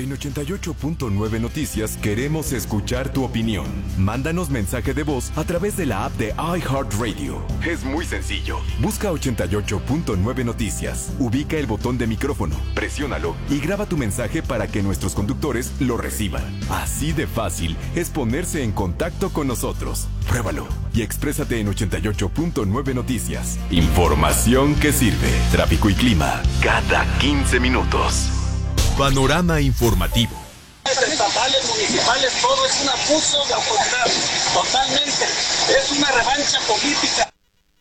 En 88.9 Noticias queremos escuchar tu opinión. Mándanos mensaje de voz a través de la app de iHeartRadio. Es muy sencillo. Busca 88.9 Noticias, ubica el botón de micrófono, presiónalo y graba tu mensaje para que nuestros conductores lo reciban. Así de fácil es ponerse en contacto con nosotros. Pruébalo y exprésate en 88.9 Noticias. Información que sirve. Tráfico y clima cada 15 minutos. Panorama informativo. Estatales, municipales, todo es un abuso de autoridad, totalmente. Es una revancha política.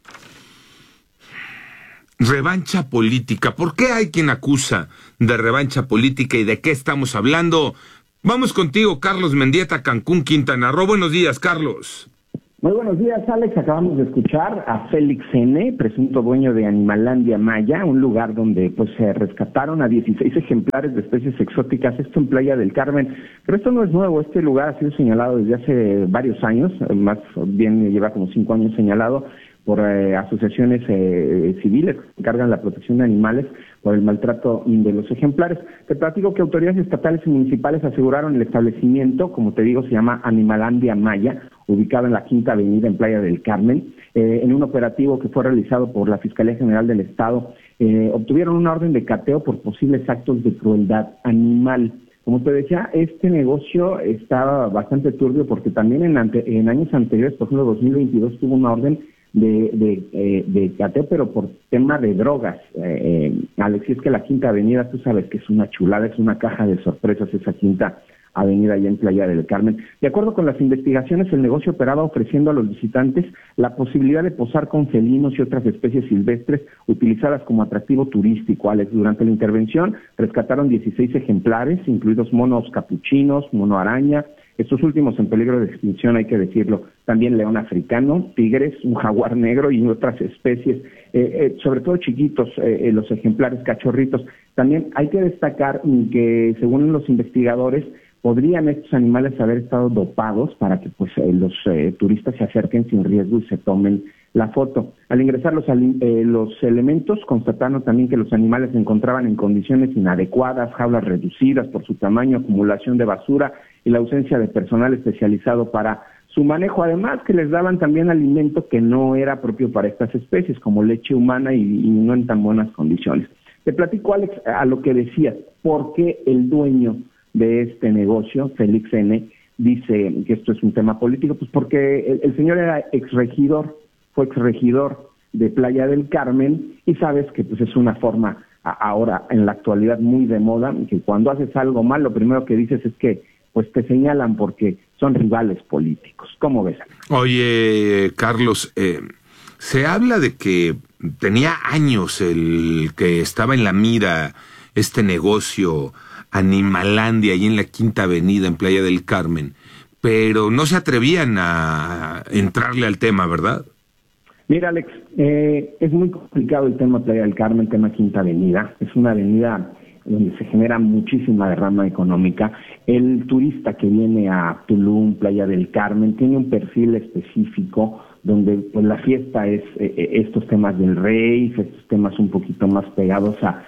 Revancha política. ¿Por qué hay quien acusa de revancha política y de qué estamos hablando? Vamos contigo, Carlos Mendieta, Cancún, Quintana Roo. Buenos días, Carlos. Muy buenos días, Alex. Acabamos de escuchar a Félix N., presunto dueño de Animalandia Maya, un lugar donde pues se rescataron a 16 ejemplares de especies exóticas, esto en Playa del Carmen. Pero esto no es nuevo, este lugar ha sido señalado desde hace varios años, más bien lleva como 5 años señalado por asociaciones civiles que encargan la protección de animales por el maltrato de los ejemplares. Te platico que autoridades estatales y municipales aseguraron el establecimiento, como te digo, se llama Animalandia Maya, ubicado en la Quinta Avenida en Playa del Carmen, en un operativo que fue realizado por la Fiscalía General del Estado. Obtuvieron una orden de cateo por posibles actos de crueldad animal. Como te decía, este negocio estaba bastante turbio porque también en años anteriores, por ejemplo, 2022 tuvo una orden de cateo, pero por tema de drogas. Alex, es que la Quinta Avenida, tú sabes que es una chulada, es una caja de sorpresas esa Quinta Avenida allá en Playa del Carmen. De acuerdo con las investigaciones, el negocio operaba ofreciendo a los visitantes la posibilidad de posar con felinos y otras especies silvestres utilizadas como atractivo turístico. Alex, durante la intervención rescataron 16 ejemplares, incluidos monos capuchinos, mono araña, estos últimos en peligro de extinción, hay que decirlo, también león africano, tigres, un jaguar negro y otras especies, sobre todo chiquitos, los ejemplares cachorritos. También hay que destacar que, según los investigadores, podrían estos animales haber estado dopados para que pues los turistas se acerquen sin riesgo y se tomen la foto. Al ingresar los elementos constataron también que los animales se encontraban en condiciones inadecuadas, jaulas reducidas por su tamaño, acumulación de basura y la ausencia de personal especializado para su manejo. Además que les daban también alimento que no era propio para estas especies, como leche humana y no en tan buenas condiciones. Te platico, Alex, a lo que decías, ¿por qué el dueño de este negocio, Félix N., dice que esto es un tema político? Pues porque el señor era fue exregidor de Playa del Carmen, y sabes que pues es una forma ahora en la actualidad muy de moda, que cuando haces algo mal, lo primero que dices es que pues te señalan porque son rivales políticos. ¿Cómo ves? Oye, Carlos, se habla de que tenía años el que estaba en la mira este negocio Animalandia, ahí en la Quinta Avenida, en Playa del Carmen, pero no se atrevían a entrarle al tema, ¿verdad? Mira, Alex, es muy complicado el tema Playa del Carmen, el tema Quinta Avenida. Es una avenida donde se genera muchísima derrama económica. El turista que viene a Tulum, Playa del Carmen, tiene un perfil específico donde pues la fiesta es estos temas del rave, estos temas un poquito más pegados a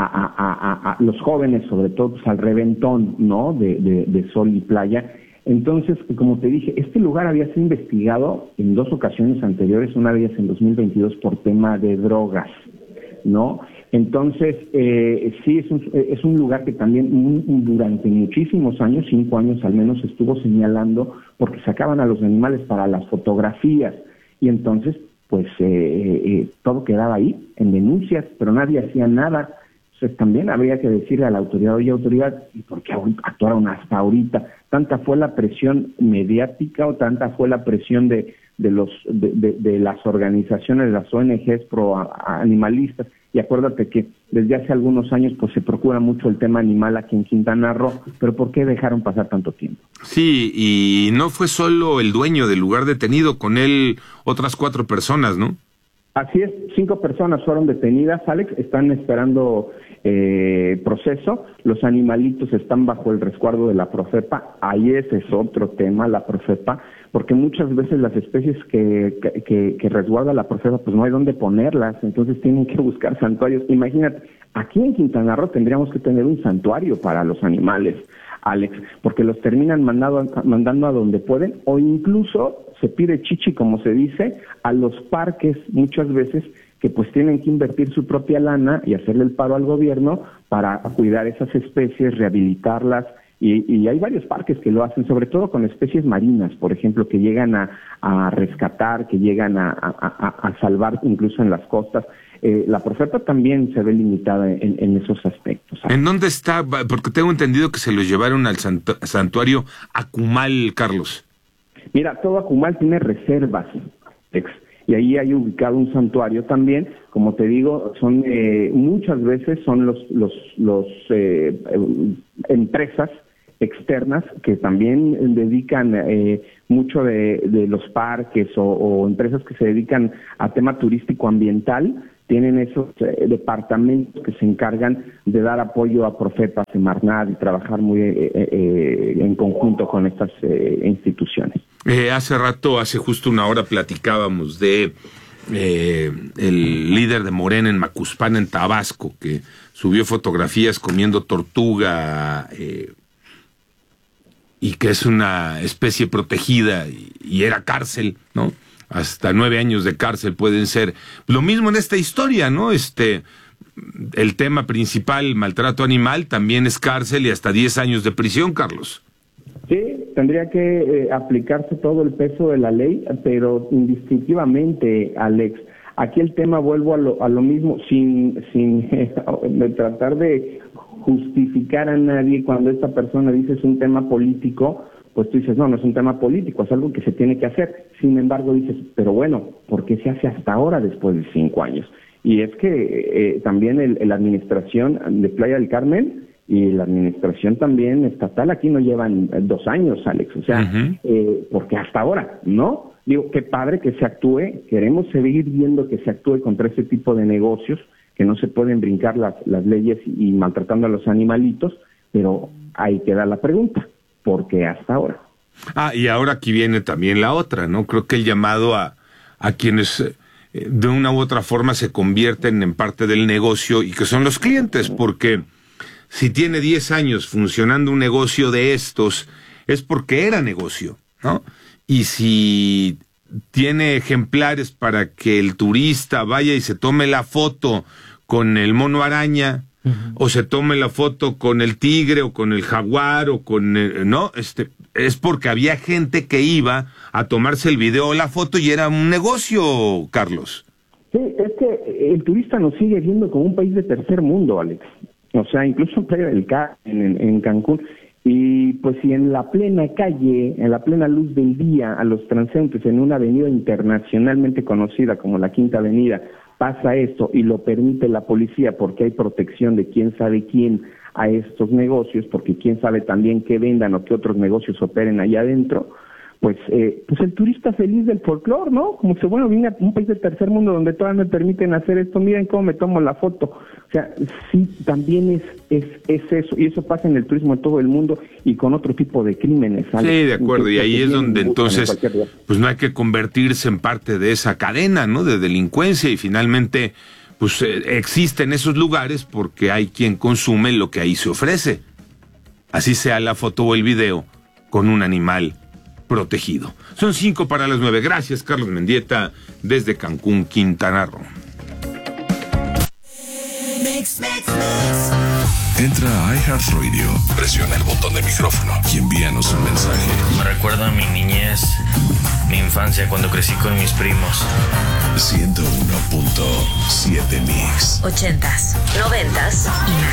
los jóvenes, sobre todo pues, al reventón, ¿no? De sol y playa. Entonces, como te dije, este lugar había sido investigado en 2 ocasiones anteriores, una de ellas en 2022 por tema de drogas, ¿no? Entonces, sí, es un lugar que también durante muchísimos años, 5 años al menos, estuvo señalando porque sacaban a los animales para las fotografías, y entonces, pues, todo quedaba ahí, en denuncias, pero nadie hacía nada. Entonces también habría que decirle a la autoridad, oye autoridad, ¿y por qué actuaron hasta ahorita? Tanta fue la presión mediática o tanta fue la presión de las organizaciones, de las ONGs pro animalistas. Y acuérdate que desde hace algunos años pues se procura mucho el tema animal aquí en Quintana Roo, pero ¿por qué dejaron pasar tanto tiempo? Sí, y no fue solo el dueño del lugar detenido, con él otras 4 personas, ¿no? Así es, 5 personas fueron detenidas, Alex, están esperando proceso. Los animalitos están bajo el resguardo de la Profepa. Ahí ese es otro tema, la Profepa, porque muchas veces las especies que resguarda la Profepa, pues no hay dónde ponerlas, entonces tienen que buscar santuarios. Imagínate, Aquí en Quintana Roo tendríamos que tener un santuario para los animales, Alex, porque los terminan mandando a donde pueden, o incluso se pide chichi, como se dice, a los parques muchas veces, que pues tienen que invertir su propia lana y hacerle el paro al gobierno para cuidar esas especies, rehabilitarlas, y hay varios parques que lo hacen, sobre todo con especies marinas, por ejemplo, que llegan a rescatar, que llegan a salvar incluso en las costas. La Profepa también se ve limitada en esos aspectos. ¿En dónde está? Porque tengo entendido que se los llevaron al santuario Acumal, Carlos. Mira, todo Acumal tiene reservas, y ahí hay ubicado un santuario también. Como te digo, son muchas veces son los empresas externas que también dedican mucho de los parques o empresas que se dedican a tema turístico ambiental, tienen esos departamentos que se encargan de dar apoyo a Profepa, Semarnat y trabajar muy en conjunto con estas instituciones. Hace justo una hora platicábamos de el líder de Morena en Macuspana, en Tabasco, que subió fotografías comiendo tortuga y que es una especie protegida y era cárcel, ¿no? Hasta 9 años de cárcel pueden ser. Lo mismo en esta historia, ¿no? El tema principal, maltrato animal, también es cárcel y hasta 10 años de prisión, Carlos. Sí, tendría que aplicarse todo el peso de la ley, pero indistintivamente, Alex. Aquí el tema, vuelvo a lo mismo, sin tratar de justificar a nadie. Cuando esta persona dice es un tema político, pues tú dices, no es un tema político, es algo que se tiene que hacer. Sin embargo, dices, pero bueno, ¿por qué se hace hasta ahora después de 5 años? Y es que también la administración de Playa del Carmen y la administración también estatal aquí no llevan 2 años, Alex. O sea, porque hasta ahora, ¿no? Digo, qué padre que se actúe, queremos seguir viendo que se actúe contra ese tipo de negocios, que no se pueden brincar las leyes y maltratando a los animalitos, pero ahí queda la pregunta. Porque hasta ahora. Y ahora aquí viene también la otra, ¿no? Creo que el llamado a quienes de una u otra forma se convierten en parte del negocio y que son los clientes, porque si tiene 10 años funcionando un negocio de estos, es porque era negocio, ¿no? Y si tiene ejemplares para que el turista vaya y se tome la foto con el mono araña, o se tome la foto con el tigre o con el jaguar o con no, es porque había gente que iba a tomarse el video o la foto y era un negocio, Carlos. Sí, es que el turista nos sigue viendo como un país de tercer mundo, Alex. O sea, incluso en Playa del Carmen, en Cancún. Y pues si en la plena calle, en la plena luz del día, a los transeúntes en una avenida internacionalmente conocida como la Quinta Avenida, pasa esto y lo permite la policía porque hay protección de quién sabe quién a estos negocios, porque quién sabe también qué vendan o qué otros negocios operen allá adentro, pues el turista feliz del folclore, ¿no? Como si, bueno, vine a un país del tercer mundo donde todavía me permiten hacer esto, miren cómo me tomo la foto. O sea, sí, también es eso, y eso pasa en el turismo en todo el mundo y con otro tipo de crímenes, ¿sabes? Sí, de acuerdo, y ahí es donde entonces, pues no hay que convertirse en parte de esa cadena, ¿no? De delincuencia, y finalmente, pues existen esos lugares porque hay quien consume lo que ahí se ofrece. Así sea la foto o el video con un animal protegido. Son 8:55. Gracias, Carlos Mendieta, desde Cancún, Quintana Roo. Entra a iHeartRadio, presiona el botón de micrófono y envíanos un mensaje. Me recuerda a mi niñez, mi infancia cuando crecí con mis primos. 101.7 Mix. 80s, 90s y